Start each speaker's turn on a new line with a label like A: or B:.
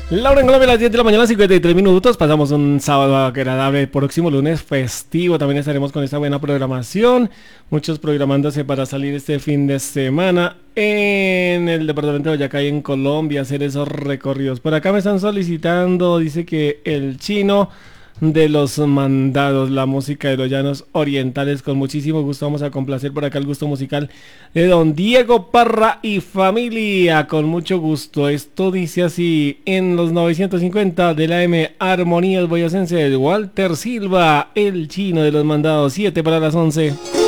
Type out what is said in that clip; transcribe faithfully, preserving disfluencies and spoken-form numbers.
A: Laura en Colombia a las diez de la mañana, cincuenta y tres minutos. Pasamos un sábado agradable. Próximo lunes festivo. También estaremos con esta buena programación. Muchos programándose para salir este fin de semana en el departamento de Boyacá y en Colombia, hacer esos recorridos. Por acá me están solicitando, dice que el chino de los mandados, la música de los llanos orientales. Con muchísimo gusto vamos a complacer por acá el gusto musical de don Diego Parra y familia, con mucho gusto. Esto dice así: en los novecientos cincuenta de la M, Armonías Boyacense de Walter Silva, el chino de los mandados. Siete para las once.